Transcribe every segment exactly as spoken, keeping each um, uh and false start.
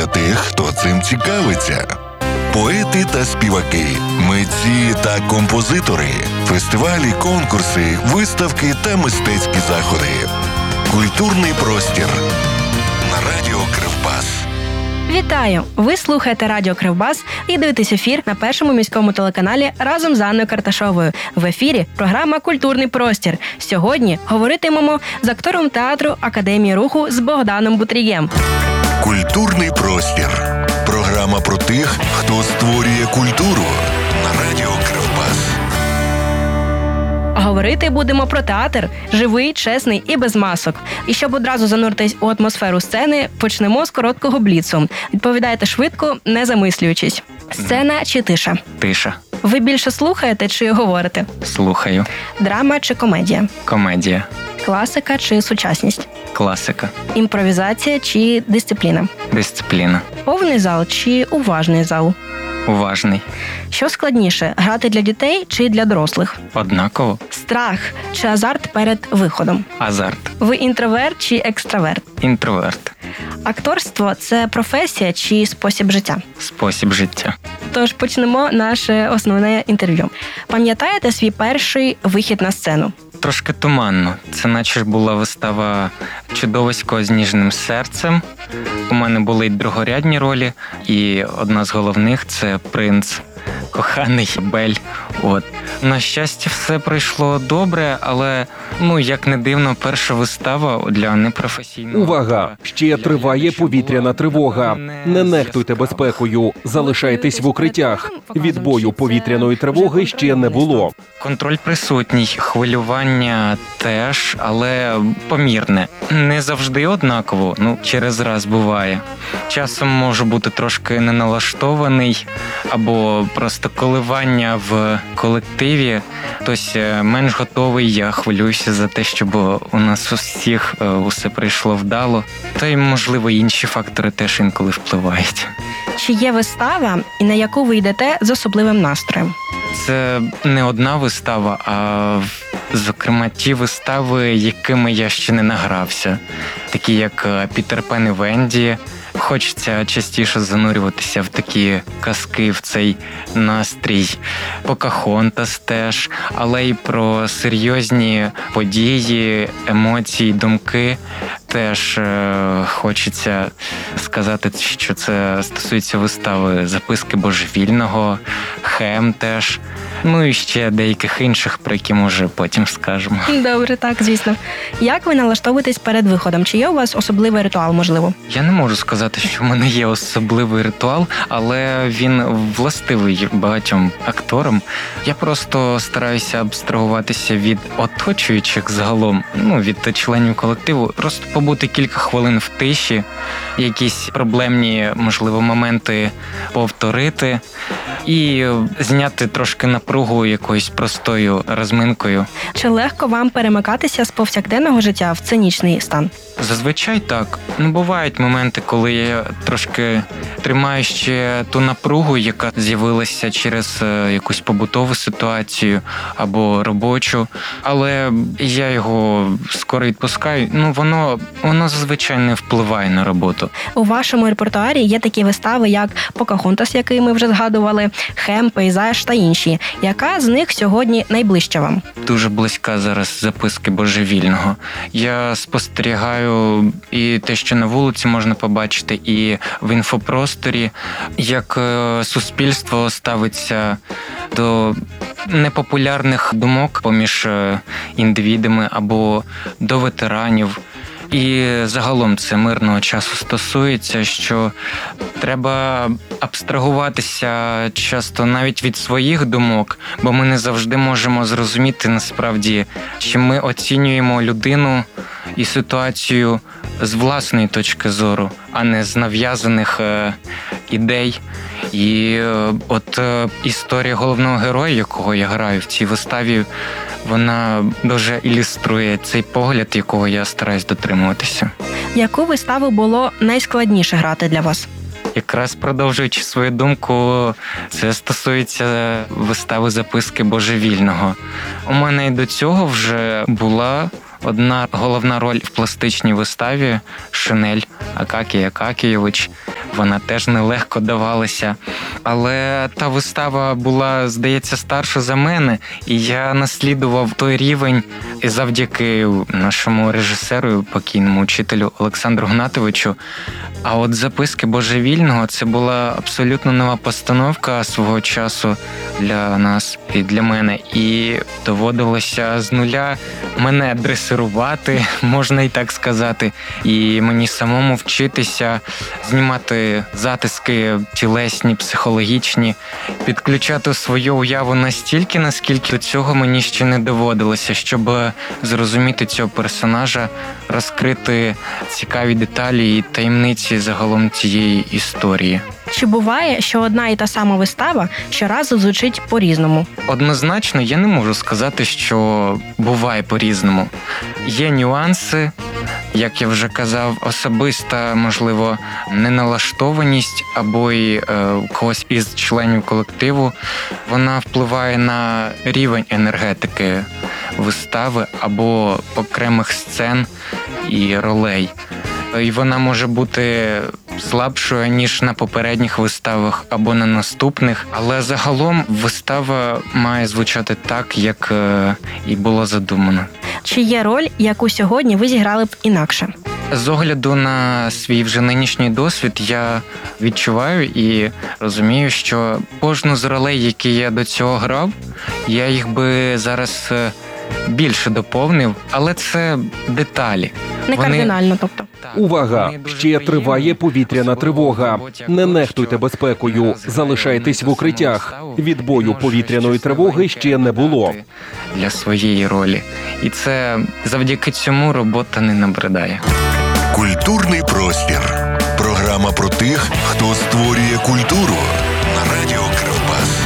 для тих, хто цим цікавиться. Поети та співаки, митці та композитори, фестивалі, конкурси, виставки та мистецькі заходи. Культурний простір на радіо Кривбас. Вітаю! Ви слухаєте Радіо Кривбас і дивитесь ефір на першому міському телеканалі разом з Анною Карташовою. В ефірі програма «Культурний простір». Сьогодні говоритимемо з актором театру Академії руху з Богданом Бутрієм. Культурний простір. Програма про тих, хто створює культуру на радіо Кривбас. Говорити будемо про театр – живий, чесний і без масок. І щоб одразу зануритись у атмосферу сцени, почнемо з короткого бліцу. Відповідайте швидко, не замислюючись. Сцена чи тиша? Тиша. Ви більше слухаєте чи говорите? Слухаю. Драма чи комедія? Комедія. Класика чи сучасність? Класика. Імпровізація чи дисципліна? Дисципліна. Повний зал чи уважний зал? Уважний. Що складніше – грати для дітей чи для дорослих? Однаково. Страх чи азарт перед виходом? Азарт. Ви інтроверт чи екстраверт? Інтроверт. Акторство – це професія чи спосіб життя? Спосіб життя. Тож почнемо наше основне інтерв'ю. Пам'ятаєте свій перший вихід на сцену? Трошки туманно. Це наче ж була вистава «Чудовисько з ніжним серцем». У мене були й другорядні ролі, і одна з головних – це принц, коханий Бель. От. На щастя, все пройшло добре, але, ну, як не дивно, перша вистава для непрофесійного... Увага! Ще триває повітряна тривога. Не нехтуйте безпекою, залишайтесь в укриттях. Відбою повітряної тривоги ще не було. Контроль присутній, хвилювання теж, але помірне. Не завжди однаково, ну, через раз буває. Часом можу бути трошки неналаштований, або просто коливання в колективі. Хтось менш готовий, я хвилююся за те, щоб у нас у всіх усе прийшло вдало. Та й, можливо, інші фактори теж інколи впливають. Чи є вистава, і на яку ви йдете з особливим настроєм? Це не одна вистава, а, зокрема, ті вистави, якими я ще не награвся. Такі як «Пітер Пен і Венді». Хочеться частіше занурюватися в такі казки, в цей настрій. «Покахонтас» теж, але й про серйозні події, емоції, думки. Теж е, хочеться сказати, що це стосується вистави «Записки божевільного», «Хем» теж. Ну і ще деяких інших, про які, може, потім скажемо. Добре, так, звісно. Як ви налаштовуєтесь перед виходом? Чи є у вас особливий ритуал, можливо? Я не можу сказати, що в мене є особливий ритуал, але він властивий багатьом акторам. Я просто стараюся абстрагуватися від оточуючих загалом, ну, від членів колективу, просто побути кілька хвилин в тиші, якісь проблемні, можливо, моменти повторити і зняти трошки напругу якоюсь простою розминкою. Чи легко вам перемикатися з повсякденного життя в сценічний стан? Зазвичай так. Ну, бувають моменти, коли я трошки тримаю ще ту напругу, яка з'явилася через якусь побутову ситуацію або робочу, але я його скоро відпускаю. Ну, воно, воно зазвичай не впливає на роботу. У вашому репертуарі є такі вистави, як «Покахонтас», який ми вже згадували, «Хем», «Пейзаж» та інші. Яка з них сьогодні найближча вам? Дуже близька зараз «Записки божевільного». Я спостерігаю і те, що на вулиці можна побачити, і в інфопросторі, як суспільство ставиться до непопулярних думок поміж індивідами або до ветеранів. І загалом це мирного часу стосується, що треба абстрагуватися часто навіть від своїх думок, бо ми не завжди можемо зрозуміти насправді, чи ми оцінюємо людину і ситуацію з власної точки зору, а не з нав'язаних е, ідей. І е, от е, історія головного героя, якого я граю в цій виставі, вона дуже ілюструє цей погляд, якого я стараюсь дотримуватися. Яку виставу було найскладніше грати для вас? Якраз продовжуючи свою думку, це стосується вистави «Записки божевільного». У мене і до цього вже була одна головна роль в пластичній виставі Шинель Акакій Акакійович. Вона теж нелегко давалася. Але та вистава була, здається, старша за мене, і я наслідував той рівень і завдяки нашому режисеру, покійному учителю Олександру Гнатовичу. А от «Записки божевільного» – це була абсолютно нова постановка свого часу для нас і для мене. І доводилося з нуля мене дресирувати, можна і так сказати, і мені самому вчитися знімати затиски тілесні, психологічні, підключати свою уяву настільки, наскільки до цього мені ще не доводилося, щоб зрозуміти цього персонажа, розкрити цікаві деталі і таємниці загалом цієї історії. Чи буває, що одна і та сама вистава щоразу звучить по-різному? Однозначно, я не можу сказати, що буває по-різному. Є нюанси, як я вже казав, особиста, можливо, неналаштованість або й е, когось із членів колективу. Вона впливає на рівень енергетики вистави або окремих сцен і ролей. І вона може бути слабшою, ніж на попередніх виставах або на наступних. Але загалом вистава має звучати так, як і було задумано. Чи є роль, яку сьогодні ви зіграли б інакше? З огляду на свій вже нинішній досвід я відчуваю і розумію, що кожну з ролей, які я до цього грав, я їх би зараз більше доповнив, але це деталі. Не Вони... кардинально, тобто. Увага! Ще триває повітряна тривога. Не нехтуйте безпекою, залишайтесь в укриттях. Відбою повітряної тривоги ще не було. Для своєї ролі. І це завдяки цьому робота не набридає. Культурний простір. Програма про тих, хто створює культуру на радіо Кривбас.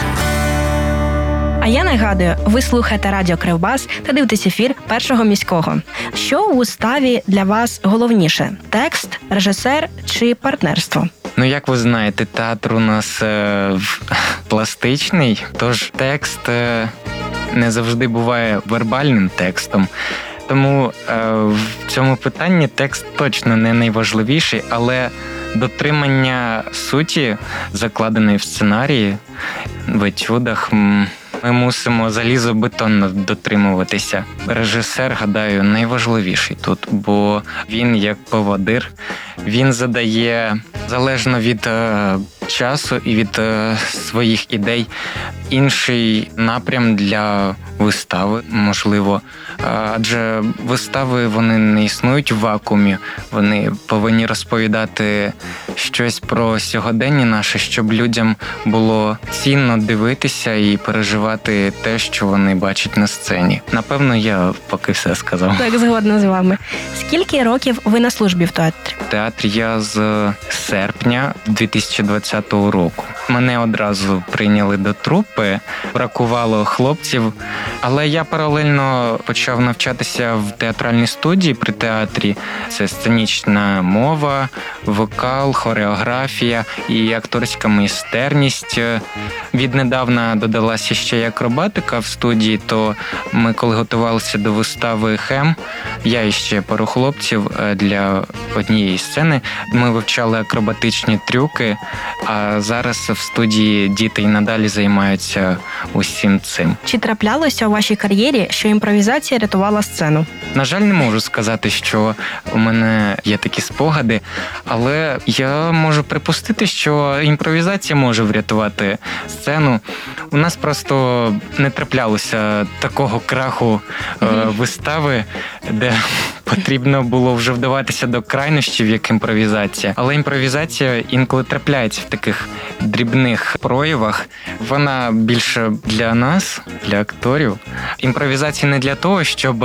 А я нагадую, ви слухаєте Радіо Кривбас та дивитесь ефір Першого міського. Що у виставі для вас головніше – текст, режисер чи партнерство? Ну, як ви знаєте, театр у нас е, пластичний, тож текст е, не завжди буває вербальним текстом. Тому е, в цьому питанні текст точно не найважливіший, але дотримання суті, закладеної в сценарії, в етюдах, ми мусимо залізобетонно дотримуватися. Режисер, гадаю, найважливіший тут, бо він як поводир, він задає, залежно від е, часу і від е, своїх ідей, інший напрям для вистави, можливо. Адже вистави, вони не існують в вакуумі, вони повинні розповідати щось про сьогодення наше, щоб людям було цінно дивитися і переживати те, що вони бачать на сцені. Напевно, я поки все сказав. Так, згодна з вами. Скільки років ви на службі в театрі? В театрі я з серпня дві тисячі двадцятого року. Мене одразу прийняли до трупи, бракувало хлопців, але я паралельно почав навчатися в театральній студії при театрі. Це сценічна мова, вокал, хореографія і акторська майстерність. Віднедавна додалася ще й акробатика в студії, то ми, коли готувалися до вистави «Хем», я і ще пару хлопців для однієї сцени, ми вивчали акробатичні трюки, а зараз в студії діти й надалі займаються усім цим. Чи траплялося у вашій кар'єрі, що імпровізація рятувала сцену? На жаль, не можу сказати, що у мене є такі спогади, але я можу припустити, що імпровізація може врятувати сцену. У нас просто не траплялося такого краху е, вистави, де потрібно було вже вдаватися до крайнощів, як імпровізація. Але імпровізація інколи трапляється в таких дрібних проявах. Вона більше для нас, для акторів. Імпровізація не для того, щоб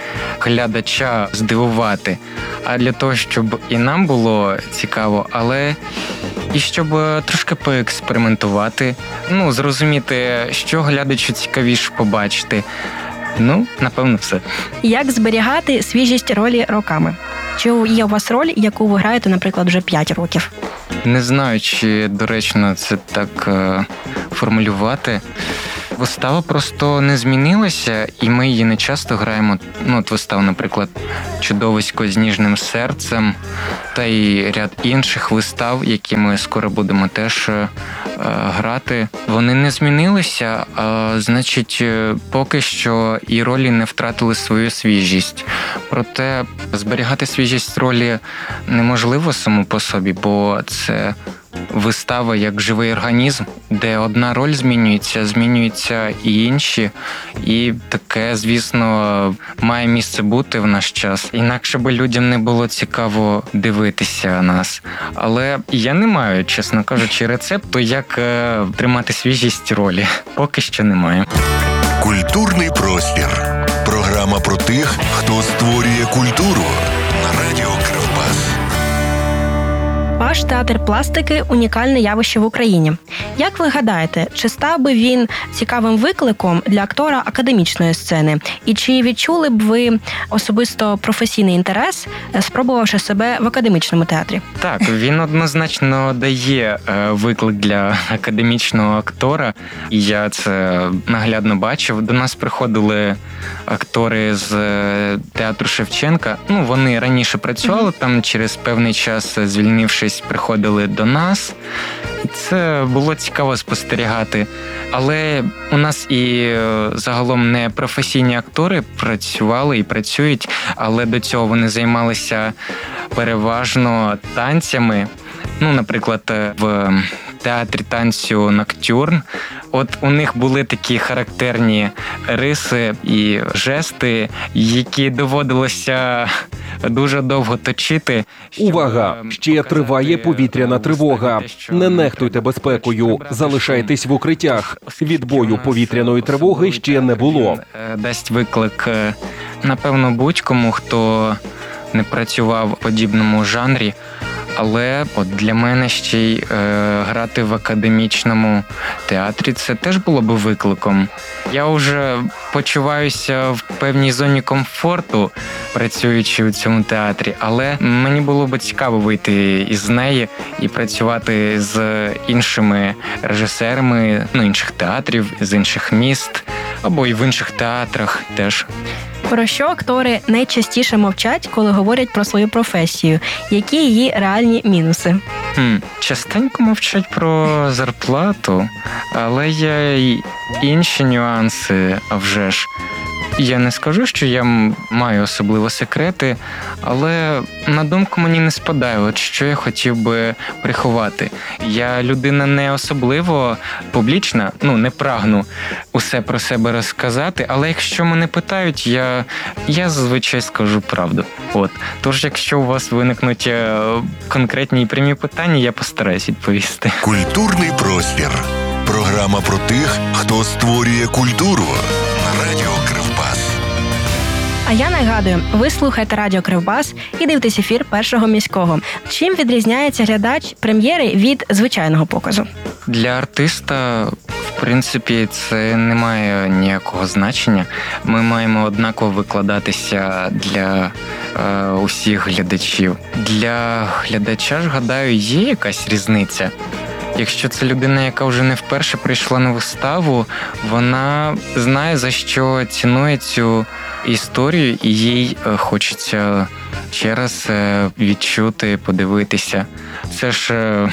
глядача здивувати, а для того, щоб і нам було цікаво, але і щоб трошки поекспериментувати, ну, зрозуміти, що глядачу цікавіше побачити. Ну, напевно, все. Як зберігати свіжість ролі роками? Чи є у вас роль, яку ви граєте, наприклад, вже п'ять років? Не знаю, чи доречно це так е, формулювати. Вистава просто не змінилася, і ми її не часто граємо. Ну, от вистава, наприклад, «Чудовисько з ніжним серцем» та й ряд інших вистав, які ми скоро будемо теж е, грати. Вони не змінилися, а значить, поки що і ролі не втратили свою свіжість. Проте зберігати свіжість ролі неможливо само по собі, бо це вистава як живий організм, де одна роль змінюється, змінюються і інші. І таке, звісно, має місце бути в наш час. Інакше би людям не було цікаво дивитися нас. Але я не маю, чесно кажучи, рецепту, як е, тримати свіжість ролі. Поки що немає. Культурний простір. Програма про тих, хто створює культуру на радіо Кривбас. Ваш театр пластики – унікальне явище в Україні. Як ви гадаєте, чи став би він цікавим викликом для актора академічної сцени? І чи відчули б ви особисто професійний інтерес, спробувавши себе в академічному театрі? Так, він однозначно дає виклик для академічного актора. І я це наглядно бачив. До нас приходили актори з театру Шевченка. Ну, вони раніше працювали там, через певний час, звільнившись, приходили до нас. І це було цікаво спостерігати. Але у нас і загалом не професійні актори працювали і працюють, але до цього вони займалися переважно танцями. Ну, наприклад, в театрі танцю «Ноктюрн». От у них були такі характерні риси і жести, які доводилося дуже довго точити. Увага! Ще триває повітряна тривога. Не нехтуйте безпекою. Залишайтесь в укриттях. Відбою повітряної тривоги ще не було. Дасть виклик, напевно, будь-кому, хто не працював в подібному жанрі. Але от для мене ще й е, грати в академічному театрі – це теж було б викликом. Я вже почуваюся в певній зоні комфорту, працюючи у цьому театрі, але мені було б цікаво вийти із неї і працювати з іншими режисерами, ну, інших театрів, з інших міст, або і в інших театрах теж. Про що актори найчастіше мовчать, коли говорять про свою професію? Які її реальні мінуси? Хм, частенько мовчать про зарплату, але є й інші нюанси, а вже ж. Я не скажу, що я маю особливо секрети, але на думку мені не спадає, от що я хотів би приховати. Я людина не особливо публічна, ну, не прагну усе про себе розказати, але якщо мене питають, я, я зазвичай скажу правду. От. Тож, якщо у вас виникнуть конкретні і прямі питання, я постараюсь відповісти. Культурний простір. Програма про тих, хто створює культуру на радіо Кривбас. А я нагадую, ви слухаєте радіо Кривбас і дивитесь ефір Першого міського. Чим відрізняється глядач прем'єри від звичайного показу? Для артиста, в принципі, це не має ніякого значення. Ми маємо однаково викладатися для е, усіх глядачів. Для глядача ж, гадаю, є якась різниця. Якщо це людина, яка вже не вперше прийшла на виставу, вона знає, за що цінує цю історію, і їй хочеться ще раз відчути, подивитися. Це ж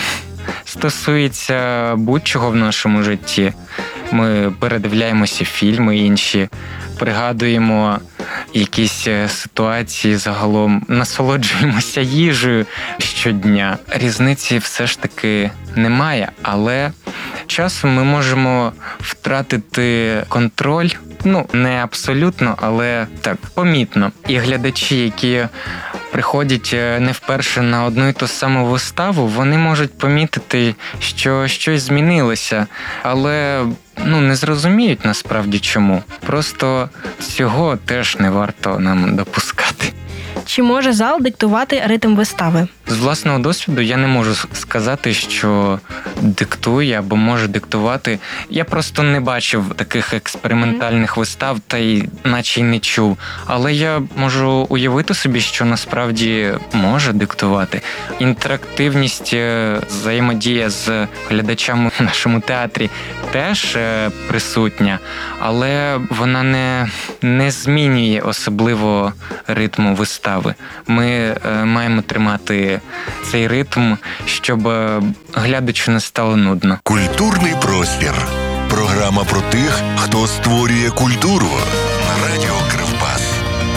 стосується будь-чого в нашому житті. Ми передивляємося фільми інші, пригадуємо якісь ситуації загалом, насолоджуємося їжею щодня. Різниці все ж таки немає, але часом ми можемо втратити контроль, ну, не абсолютно, але так, помітно. І глядачі, які приходять не вперше на одну і ту саму виставу, вони можуть помітити, що щось змінилося, але ну, не зрозуміють насправді чому. Просто цього теж не варто нам допускати. Чи може зал диктувати ритм вистави? З власного досвіду я не можу сказати, що диктує або може диктувати. Я просто не бачив таких експериментальних вистав та й наче й не чув. Але я можу уявити собі, що насправді може диктувати. Інтерактивність, взаємодія з глядачами в нашому театрі теж присутня, але вона не, не змінює особливо ритму вистави. Ми маємо тримати цей ритм, щоб глядачу не стало нудно. Культурний простір. Програма про тих, хто створює культуру. На радіо Кривбас.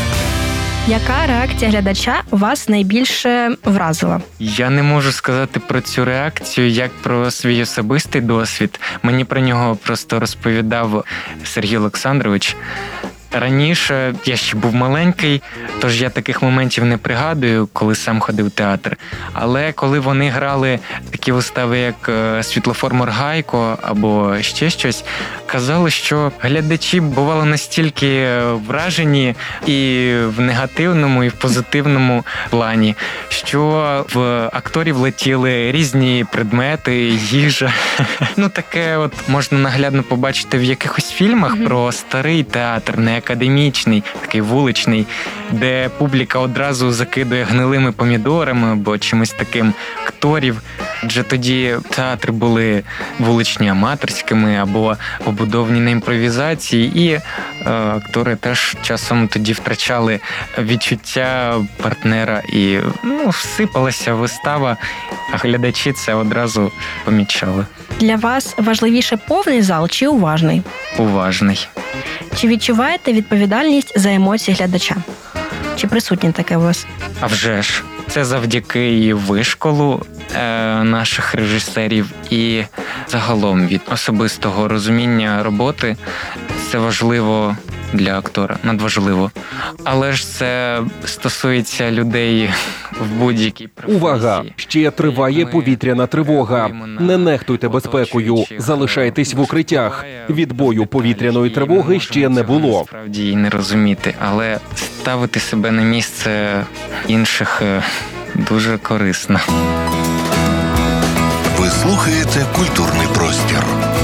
Яка реакція глядача вас найбільше вразила? Я не можу сказати про цю реакцію як про свій особистий досвід. Мені про нього просто розповідав Сергій Олександрович. Раніше я ще був маленький, тож я таких моментів не пригадую, коли сам ходив в театр. Але коли вони грали такі вистави, як «Світлофор Моргайко» або ще щось, казали, що глядачі бували настільки вражені і в негативному, і в позитивному плані, що в акторів летіли різні предмети, їжа. Ну, таке от можна наглядно побачити в якихось фільмах mm-hmm. про старий театр, не академічний, такий вуличний, де публіка одразу закидує гнилими помідорами або чимось таким акторів. Адже тоді театри були вуличні аматорськими або побудовані на імпровізації, і е, актори теж часом тоді втрачали відчуття партнера і ну, всипалася вистава, а глядачі це одразу помічали. Для вас важливіше повний зал чи уважний? Уважний. Чи відчуваєте відповідальність за емоції глядача? Чи присутнє таке у вас? А вже ж. Це завдяки і вишколу е, наших режисерів, і загалом від особистого розуміння роботи. Це важливо для актора, надважливо. Але ж це стосується людей в будь-якій професії. Увага! Ще триває повітряна тривога. Не нехтуйте безпекою, залишайтесь в укриттях. Відбою повітряної тривоги ще не було. Насправді її не розуміти, але ставити себе на місце інших дуже корисно. Ви слухаєте «Культурний простір».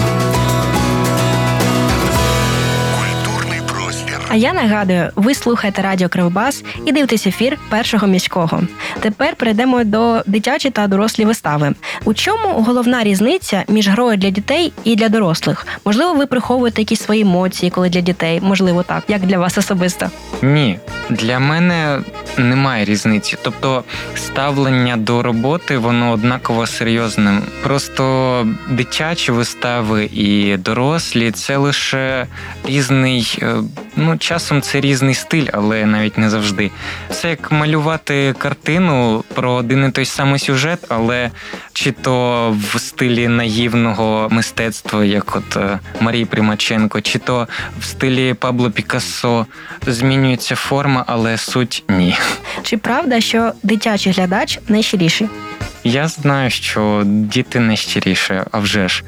А я нагадую, ви слухаєте радіо Кривбас і дивитесь ефір Першого міського. Тепер перейдемо до дитячі та дорослі вистави. У чому головна різниця між грою для дітей і для дорослих? Можливо, ви приховуєте якісь свої емоції, коли для дітей? Можливо, так. Як для вас особисто? Ні. Для мене немає різниці. Тобто ставлення до роботи, воно однаково серйозне. Просто дитячі вистави і дорослі – це лише різний, ну, часом це різний стиль, але навіть не завжди. Це як малювати картину про один і той самий сюжет, але чи то в стилі наївного мистецтва, як от Марії Примаченко, чи то в стилі Пабло Пікассо. Змінюється форма, але суть ні. Чи правда, що дитячий глядач найщиріший? Я знаю, що діти найщиріші, а вже ж.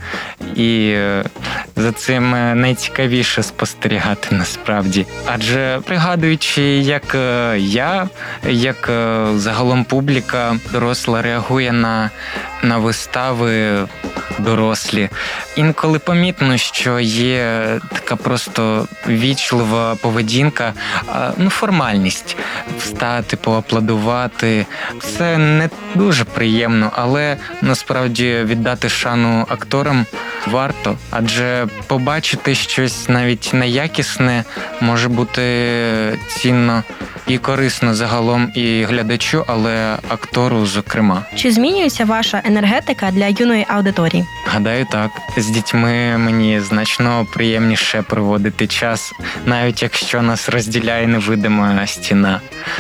І за цим найцікавіше спостерігати насправді. Адже пригадуючи, як я, як загалом публіка доросла реагує на, на вистави дорослі, інколи помітно, що є така просто вічлива поведінка, ну, формальність. Встати, поаплодувати. Це не дуже приємно, але насправді віддати шану акторам варто, адже побачити щось навіть неякісне може бути цінно і корисно загалом і глядачу, але актору зокрема. Чи змінюється ваша енергетика для юної аудиторії? Гадаю, так. З дітьми мені значно приємніше проводити час, навіть якщо нас розділяє невидима стіна.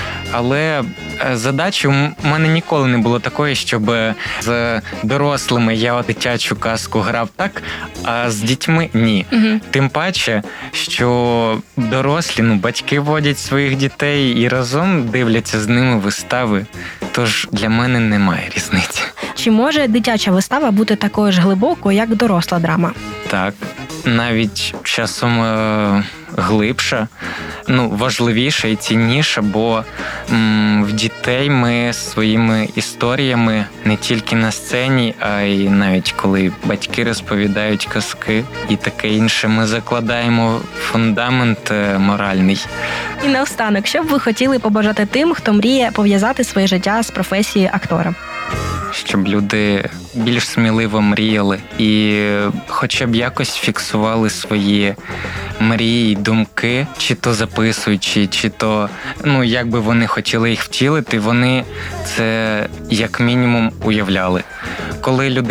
Але задачі у мене ніколи не було такої, щоб з дорослими я дитячу казку грав так, а з дітьми – ні. Угу. Тим паче, що дорослі, ну, батьки водять своїх дітей і разом дивляться з ними вистави. Тож для мене немає різниці. Чи може дитяча вистава бути такою ж глибокою, як доросла драма? Так. навіть часом е- глибша, ну, важливіша і цінніша, бо м- в дітей ми своїми історіями не тільки на сцені, а й навіть коли батьки розповідають казки і таке інше, ми закладаємо фундамент е- моральний. І наостанок, що б ви хотіли побажати тим, хто мріє пов'язати своє життя з професією актора? Щоб люди більш сміливо мріяли і хоча б якось фіксували свої мрії, думки, чи то записуючи, чи то, ну, як би вони хотіли їх втілити, вони це як мінімум уявляли. Коли люди